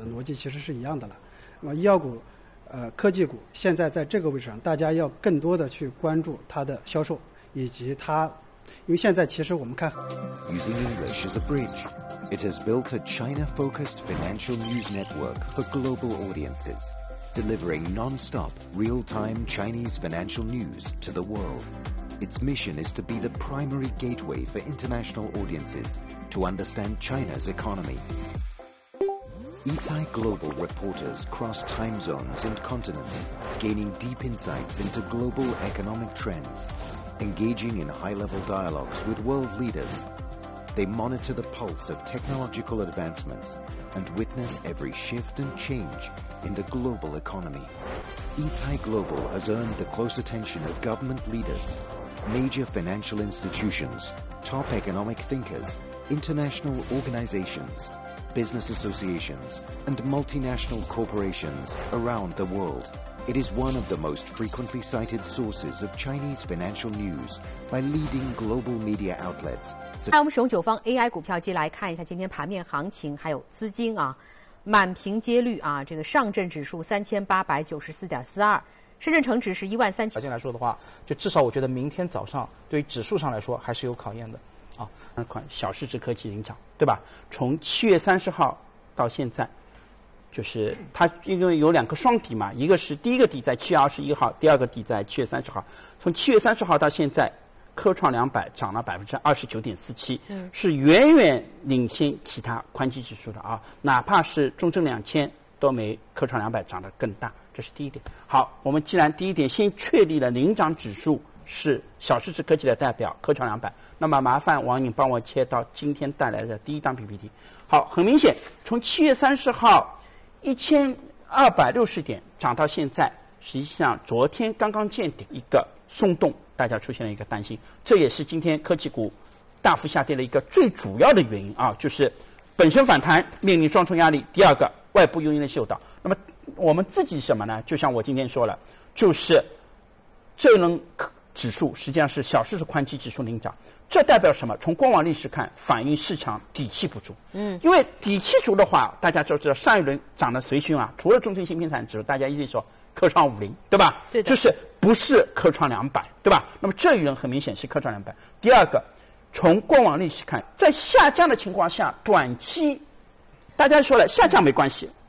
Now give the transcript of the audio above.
的逻辑其实是一样的了。那么医药股、科技股现在在这个位置上，大家要更多的去关注它的销售以及它，因为现在其实我们看。 Using English as a bridge, it has built a China-focused financial news network for global audiences, delivering non-stop, real-time Chinese financial news to the world. Its mission is to be the primary gateway for international audiences to understand China's economy. Yitai Global reporters cross time zones and continents, gaining deep insights into global economic trends, engaging in high-level dialogues with world leaders. They monitor the pulse of technological advancements and witness every shift and change in the global economy. Yitai Global has earned the close attention of government leaders, major financial institutions, top economic thinkers, international organizations, business associations, and multinational corporations around the world. It is one of the most frequently cited sources of Chinese financial news by leading global media outlets. 来，我们使用九方 AI 股票机来看一下今天盘面行情，还有资金啊，满屏接率啊，这个上证指数3894.42。深圳成指是13000。 条件来说的话，就至少我觉得明天早上对于指数上来说还是有考验的啊。那款小市值科技领涨，对吧？从7月30号到现在，就是它因为有两个双底嘛，一个是第一个底在7月21号，第二个底在7月30号。从7月30号到现在，科创200涨了29.47%，是远远领先其他宽基指数的啊，哪怕是中证2000都没科创200涨得更大。这是第一点。好，我们既然第一点先确立了领涨指数是小市值科技的代表科创200，那么麻烦王颖帮我切到今天带来的第一张 PPT。好，很明显，从7月30号1260点涨到现在，实际上昨天刚刚见顶一个松动，大家出现了一个担心，这也是今天科技股大幅下跌的一个最主要的原因啊，就是本身反弹面临双重压力，第二个外部诱因的诱导。那么我们自己什么呢？就像我今天说了，就是这轮指数实际上是小市值宽基指数领涨，这代表什么？从过往历史看，反映市场底气不足。因为底气足的话，大家就知道上一轮涨的随循啊，除了中证芯片产指数，大家一直说科创50，对吧？ 对的， 就是不是科创200，对吧？那么这一轮很明显是科创200。第二个，从过往历史看，在下降的情况下，短期大家说了下降没关系，